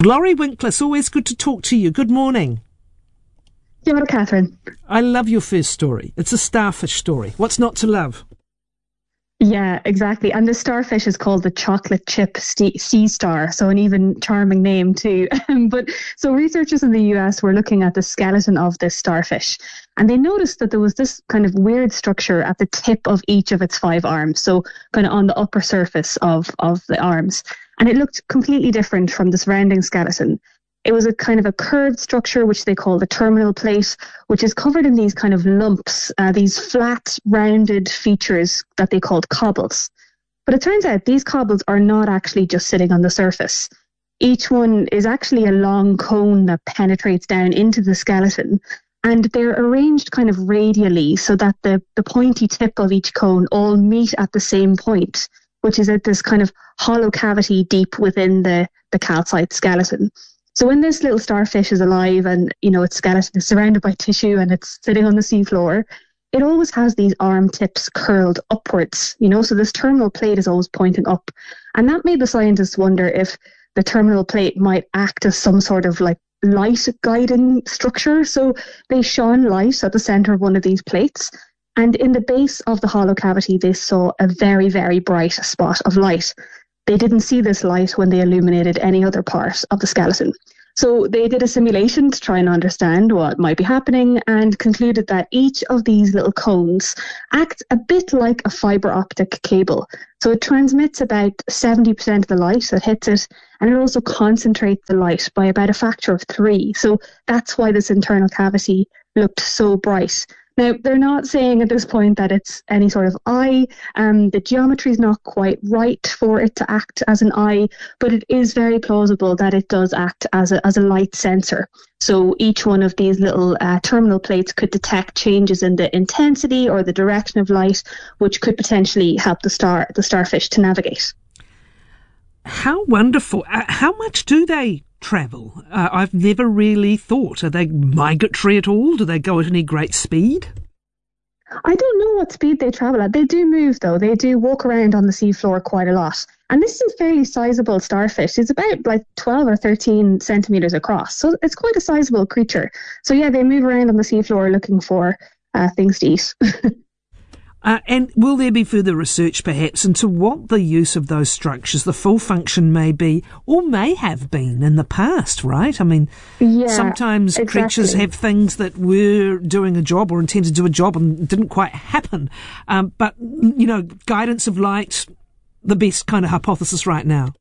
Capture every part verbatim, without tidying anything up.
Laurie Winkler, it's always good to talk to you. Good morning. Kia ora, Catherine. I love your first story. It's a starfish story. What's not to love? Yeah, exactly. And the starfish is called the chocolate chip st- sea star, so an even charming name too. But so researchers in the U S were looking at the skeleton of this starfish, and they noticed that there was this kind of weird structure at the tip of each of its five arms, so kind of on the upper surface of, of the arms. And it looked completely different from the surrounding skeleton. It was a kind of a curved structure, which they call the terminal plate, which is covered in these kind of lumps, uh, these flat, rounded features that they called cobbles. But it turns out these cobbles are not actually just sitting on the surface. Each one is actually a long cone that penetrates down into the skeleton, and they're arranged kind of radially so that the, the pointy tip of each cone all meet at the same point, which is at this kind of hollow cavity deep within the, the calcite skeleton. So when this little starfish is alive and, you know, its skeleton is surrounded by tissue and it's sitting on the seafloor, it always has these arm tips curled upwards, you know, so this terminal plate is always pointing up. And that made the scientists wonder if the terminal plate might act as some sort of like light guiding structure. So they shone light at the center of one of these plates. And in the base of the hollow cavity, they saw a very, very bright spot of light. They didn't see this light when they illuminated any other part of the skeleton. So they did a simulation to try and understand what might be happening and concluded that each of these little cones acts a bit like a fibre optic cable. So it transmits about seventy percent of the light that hits it, and it also concentrates the light by about a factor of three. So that's why this internal cavity looked so bright. Now, they're not saying at this point that it's any sort of eye. Um, the geometry is not quite right for it to act as an eye, but it is very plausible that it does act as a, as a light sensor. So each one of these little uh, terminal plates could detect changes in the intensity or the direction of light, which could potentially help the star the starfish to navigate. How wonderful. Uh, how much do they travel? Uh, I've never really thought. Are they migratory at all? Do they go at any great speed? I don't know what speed they travel at. They do move, though. They do walk around on the seafloor quite a lot. And this is a fairly sizable starfish. It's about like twelve or thirteen centimetres across. So it's quite a sizable creature. So yeah, they move around on the seafloor looking for uh, things to eat. Uh, and will there be further research, perhaps, into what the use of those structures, the full function may be, or may have been in the past, right? I mean, yeah, sometimes exactly. creatures have things that were doing a job or intended to do a job and didn't quite happen. Um, but, you know, guidance of light, the best kind of hypothesis right now.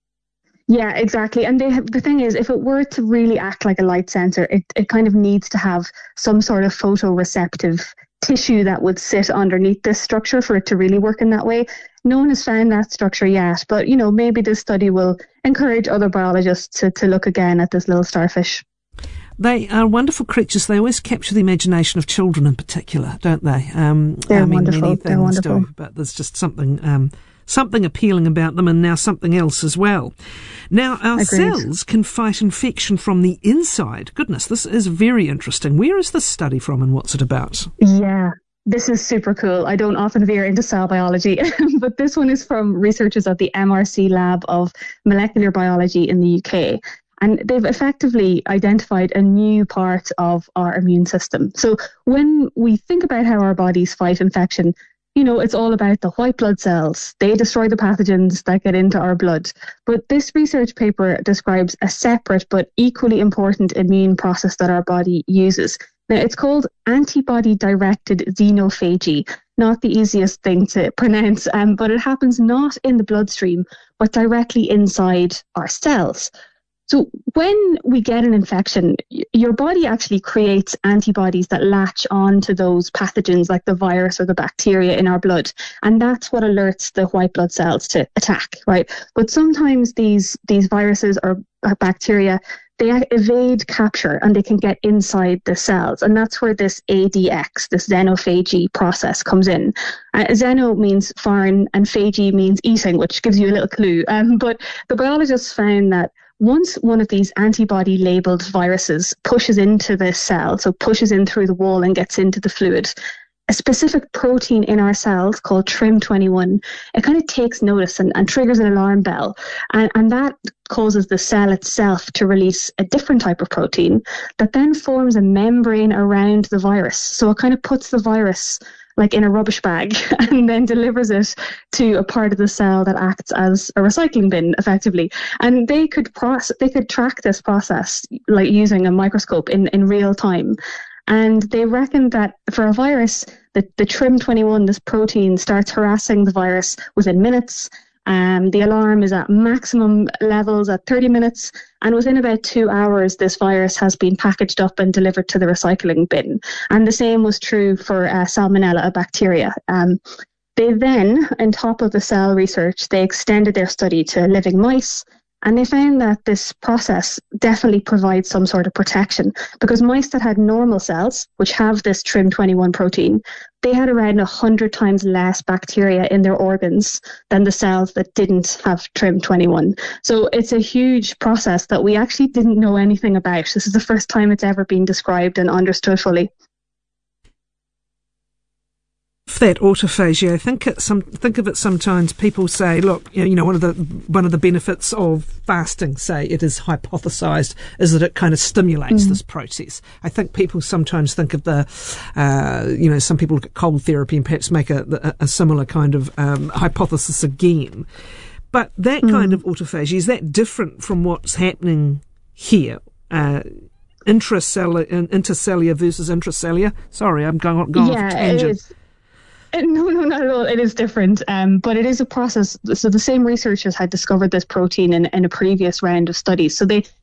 Yeah, exactly. And they have, the thing is, if it were to really act like a light sensor, it, it kind of needs to have some sort of photoreceptive tissue that would sit underneath this structure for it to really work in that way. No one has found that structure yet, but, you know, maybe this study will encourage other biologists to, to look again at this little starfish. They are wonderful creatures. They always capture the imagination of children in particular, don't they? Um, They're I mean, wonderful. many They're things wonderful. do, but there's just something um, something appealing about them, and now something else as well. Now, our Agreed. cells can fight infection from the inside. Goodness, this is very interesting. Where is this study from, and what's it about? Yeah, this is super cool. I don't often veer into cell biology, but this one is from researchers at the M R C Lab of Molecular Biology in the U K. And they've effectively identified a new part of our immune system. So when we think about how our bodies fight infection, you know, it's all about the white blood cells. They destroy the pathogens that get into our blood. But this research paper describes a separate but equally important immune process that our body uses. Now, it's called antibody-directed xenophagy. Not the easiest thing to pronounce, um, but it happens not in the bloodstream, but directly inside our cells. So when we get an infection, your body actually creates antibodies that latch on to those pathogens like the virus or the bacteria in our blood. And that's what alerts the white blood cells to attack, right? But sometimes these, these viruses or bacteria, they evade capture and they can get inside the cells. And that's where this A D X, this xenophagy process comes in. Uh, xeno means foreign and phagy means eating, which gives you a little clue. Um, but the biologists found that once one of these antibody-labeled viruses pushes into the cell, so pushes in through the wall and gets into the fluid, a specific protein in our cells called T R I M twenty-one. It kind of takes notice and, and triggers an alarm bell. And, and that causes the cell itself to release a different type of protein that then forms a membrane around the virus. So it kind of puts the virus like in a rubbish bag and then delivers it to a part of the cell that acts as a recycling bin effectively. And they could process, they could track this process like using a microscope in, in real time. And they reckon that for a virus, the, the T R I M twenty-one, this protein, starts harassing the virus within minutes. Um, the alarm is at maximum levels at thirty minutes. And within about two hours, this virus has been packaged up and delivered to the recycling bin. And the same was true for uh, Salmonella, a bacteria. Um, they then, on top of the cell research, they extended their study to living mice. And they found that this process definitely provides some sort of protection, because mice that had normal cells, which have this T R I M twenty-one protein, they had around one hundred times less bacteria in their organs than the cells that didn't have T R I M twenty-one. So it's a huge process that we actually didn't know anything about. This is the first time it's ever been described and understood fully. That autophagy, I think it, some think of it sometimes. People say, look, you know, one of the one of the benefits of fasting, say it is hypothesized, is that it kind of stimulates mm. this process. I think people sometimes think of the, uh, you know, some people look at cold therapy and perhaps make a, a, a similar kind of um, hypothesis again. But that mm. kind of autophagy, is that different from what's happening here? Uh, intracellular, intercellular versus intracellular. Sorry, I'm going on, going yeah, off a tangent. It is. No, no, not at all. It is different, um, but it is a process. So the same researchers had discovered this protein in, in a previous round of studies. So they,